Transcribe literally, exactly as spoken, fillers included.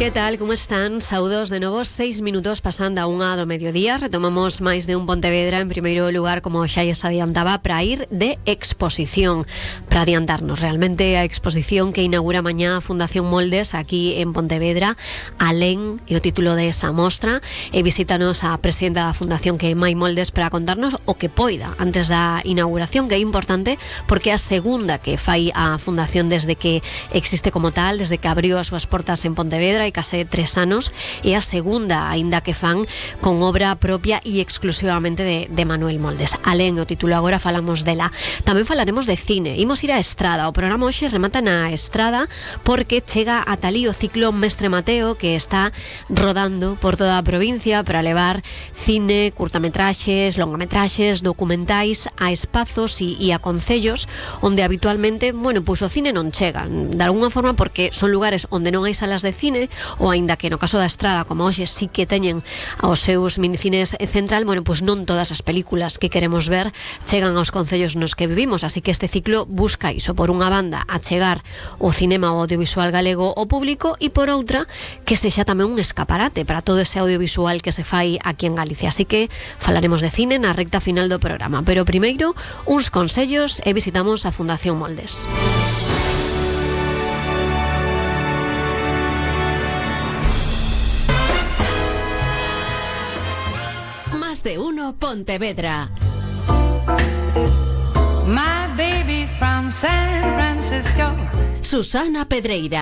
Que tal, como están? Saudos de novo, seis minutos pasando a unha do mediodía. Retomamos máis de un Pontevedra, en primeiro lugar, como xa lles adiantaba, para ir de exposición, para adiantarnos realmente a exposición que inaugura mañá a Fundación Moldes aquí en Pontevedra. Alén e o título de esa mostra, e visítanos a presidenta da Fundación, que é Mai Moldes, para contarnos o que poida antes da inauguración, que é importante porque é a segunda que fai a Fundación desde que existe como tal, desde que abriu as súas portas en Pontevedra, e case tres anos, e a segunda aínda que fan con obra propia e exclusivamente de, de Manuel Moldes. Alén o título, agora falamos dela. Tamén falaremos de cine, imos ir á Estrada. O programa hoxe remata na Estrada porque chega ata ali o ciclo Mestre Mateo, que está rodando por toda a provincia para levar cine, curtametraxes, longametraxes, documentais a espazos e, e a concellos onde habitualmente, bueno, pois o cine non chega, de alguna forma porque son lugares onde non hai salas de cine, ou aínda que no caso da Estrada, como hoxe sí que teñen aos seus minicines central, bueno, pois non todas as películas que queremos ver chegan aos concellos nos que vivimos, así que este ciclo busca iso, por unha banda, a chegar o cinema o audiovisual galego ao público, e por outra, que sexa tamén un escaparate para todo ese audiovisual que se fai aquí en Galicia. Así que falaremos de cine na recta final do programa, pero primeiro, uns consellos e visitamos a Fundación Moldes. De uno Pontevedra. My baby's from San Francisco. Susana Pedreira.